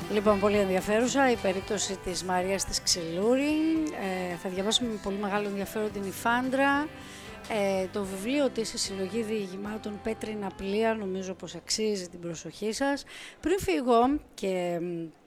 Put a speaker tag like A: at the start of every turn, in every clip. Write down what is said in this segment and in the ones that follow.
A: Λοιπόν, πολύ ενδιαφέρουσα η περίπτωση της Μαρίας της Ξυλούρη. Θα διαβάσουμε με πολύ μεγάλο ενδιαφέρον την Ιφάντρα. Το βιβλίο της, η συλλογή διηγημάτων Πέτρινα Πλοία, νομίζω πως αξίζει την προσοχή σας. Πριν φύγω και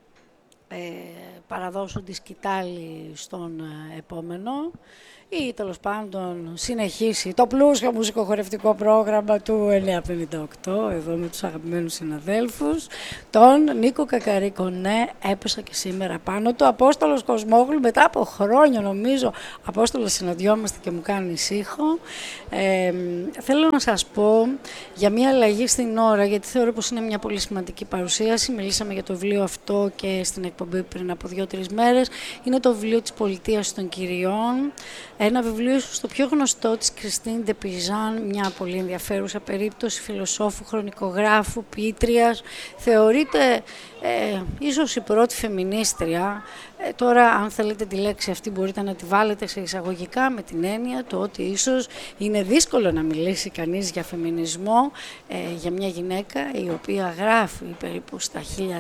A: παραδώσω τη σκητάλη στον επόμενο ή τέλος πάντων συνεχίσει το πλούσιο μουσικοχορευτικό πρόγραμμα του 958 εδώ με τους αγαπημένους συναδέλφους, τον Νίκο Κακαρίκο. Ναι, έπεσα και σήμερα πάνω του. Απόστολος Κοσμόγλου, μετά από χρόνια νομίζω, Απόστολος, συναντιόμαστε και μου κάνει ήχο. Θέλω να σας πω για μια αλλαγή στην ώρα, γιατί θεωρώ πως είναι μια πολύ σημαντική παρουσίαση. Μιλήσαμε για το βιβλίο αυτό και στην εκπομπή πριν από 2-3 μέρες. Είναι το βιβλίο της Πολιτείας των Κυριών. Ένα βιβλίο ίσως το πιο γνωστό της Κριστίν Ντε Πιζάν, μια πολύ ενδιαφέρουσα περίπτωση φιλοσόφου, χρονικογράφου, ποιήτριας. Θεωρείται ίσως η πρώτη φεμινίστρια. Τώρα αν θέλετε τη λέξη αυτή μπορείτε να τη βάλετε σε εισαγωγικά με την έννοια το ότι ίσως είναι δύσκολο να μιλήσει κανείς για φεμινισμό για μια γυναίκα η οποία γράφει περίπου στα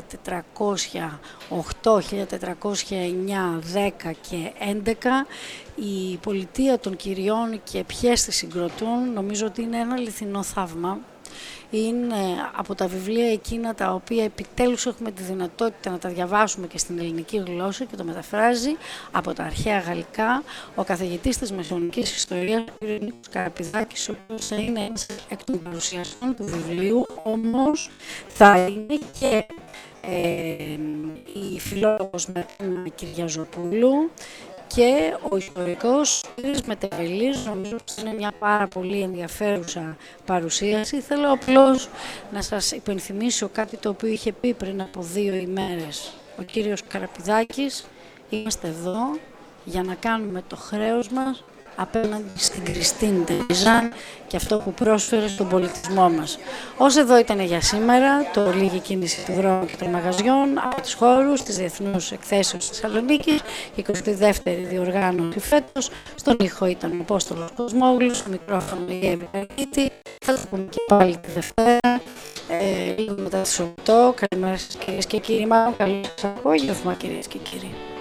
A: 1408, 1409, 10 και 11 η Πολιτεία των Κυριών και ποιες τη συγκροτούν. Νομίζω ότι είναι ένα αληθινό θαύμα. Είναι από τα βιβλία εκείνα τα οποία επιτέλους έχουμε τη δυνατότητα να τα διαβάσουμε και στην ελληνική γλώσσα και το μεταφράζει από τα αρχαία γαλλικά ο καθηγητής της μεσαιωνικής ιστορίας, ο κ. Νίκος Καραπηδάκης, ο οποίος θα είναι ένας εκ των παρουσιαστών του βιβλίου, όμως θα είναι και η φιλόλογος Μαρίνα Κυριαζοπούλου και ο ιστορικός κ. Μετεβελής. Νομίζω ότι είναι μια πάρα πολύ ενδιαφέρουσα παρουσίαση. Θέλω απλώς να σας υπενθυμίσω κάτι το οποίο είχε πει πριν από 2 ημέρες ο κύριος Καραπηδάκης. Είμαστε εδώ για να κάνουμε το χρέος μας απέναντι στην Κριστίν Ντε Πιζάν και αυτό που πρόσφερε στον πολιτισμό μας. Ως εδώ ήταν για σήμερα το λίγη κίνηση του δρόμου και των μαγαζιών από τους χώρους της Διεθνούς Εκθέσεως Θεσσαλονίκης, 22η διοργάνωση φέτος. Στον ήχο ήταν ο Απόστολος Κοσμόγλου, στο μικρόφωνο η Εύη Καρκίτη. Θα τα πούμε και πάλι τη Δευτέρα, λίγο μετά τις 8. Καλημέρα σας κυρίες και κύριοι, μάλλον καλό σας απόγευμα κυρίες και κύριοι.